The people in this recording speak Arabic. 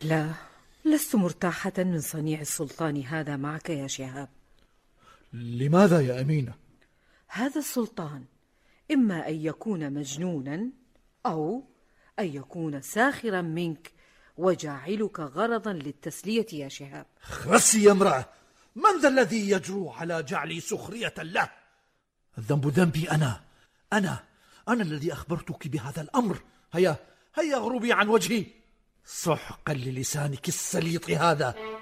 لا، لست مرتاحة من صنيع السلطان هذا معك يا شهاب. لماذا يا أمينة؟ هذا السلطان إما أن يكون مجنونا أو أن يكون ساخرا منك وجاعلك غرضا للتسلية يا شهاب. خرسي يا امرأة، من ذا الذي يجرؤ على جعلي سخرية له؟ الذنب ذنبي أنا الذي أخبرتك بهذا الأمر. هيا اغربي عن وجهي، سحقا للسانك السليط هذا.